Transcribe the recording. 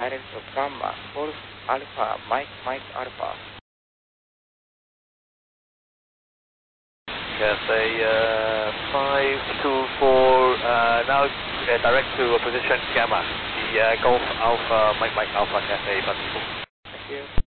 Silence of Gamma, Golf Alpha, Mike Alpha. Cathay 524, now direct to position Gamma, the Golf Alpha, Mike Alpha, Cathay 524. Thank you.